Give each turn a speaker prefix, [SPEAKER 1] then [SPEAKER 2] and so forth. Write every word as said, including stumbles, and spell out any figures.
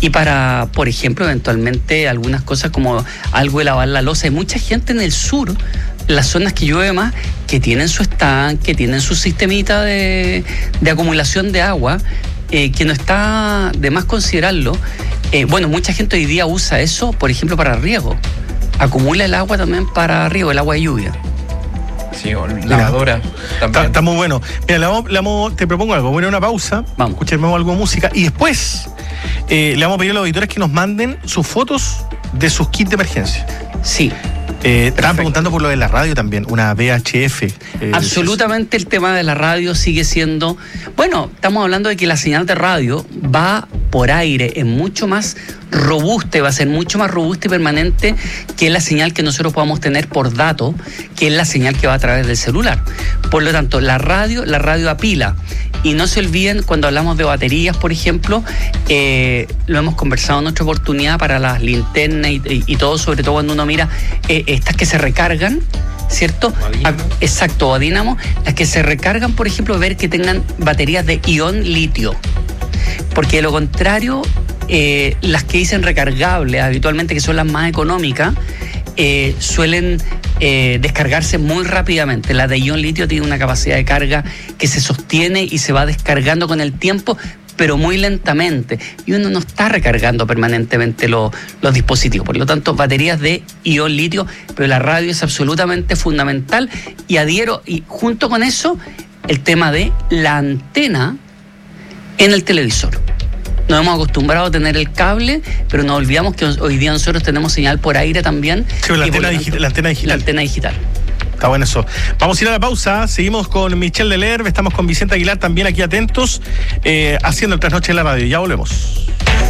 [SPEAKER 1] y para, por ejemplo, eventualmente algunas cosas como algo de lavar la loza. Hay mucha gente en el sur, en las zonas que llueve más, que tienen su estanque, tienen su sistemita de, de acumulación de agua, eh, que no está de más considerarlo. Eh, bueno, mucha gente hoy día usa eso, por ejemplo, para riego. Acumula el agua también para riego, el agua de lluvia.
[SPEAKER 2] Sí, o lavadora.
[SPEAKER 3] Está, está muy bueno. Mira, le vamos, le vamos, te propongo algo. Voy a ir a una pausa,
[SPEAKER 1] vamos.
[SPEAKER 3] Escuchemos algo de música y después eh, le vamos a pedir a los auditores que nos manden sus fotos de sus kits de emergencia.
[SPEAKER 1] Sí.
[SPEAKER 3] Eh, estaban preguntando por lo de la radio también, una V H F. Eh,
[SPEAKER 1] Absolutamente el tema de la radio sigue siendo... Bueno, estamos hablando de que la señal de radio va por aire, es mucho más robusta, va a ser mucho más robusta y permanente que la señal que nosotros podamos tener por dato, que es la señal que va a través del celular. Por lo tanto, la radio, la radio a pila. Y no se olviden, cuando hablamos de baterías, por ejemplo, eh, lo hemos conversado en otra oportunidad para las linternas y, y, y todo, sobre todo cuando uno mira eh, estas que se recargan, ¿cierto? A, exacto, a dínamo, las que se recargan, por ejemplo, ver que tengan baterías de ion litio. Porque de lo contrario, eh, las que dicen recargables, habitualmente, que son las más económicas, eh, suelen eh, descargarse muy rápidamente. La de ion litio tiene una capacidad de carga que se sostiene y se va descargando con el tiempo, pero muy lentamente. Y uno no está recargando permanentemente lo, los dispositivos. Por lo tanto, baterías de ion litio, pero la radio es absolutamente fundamental. Y adhiero, y junto con eso, el tema de la antena en el televisor. Nos hemos acostumbrado a tener el cable, pero nos olvidamos que hoy día nosotros tenemos señal por aire también.
[SPEAKER 3] Sí, la, antena tanto, la antena digital.
[SPEAKER 1] La antena digital.
[SPEAKER 3] Está bueno eso. Vamos a ir a la pausa. Seguimos con Michelle Delerve, estamos con Vicente Aguilar también aquí atentos, eh, haciendo el Trasnoche en la radio. Ya volvemos.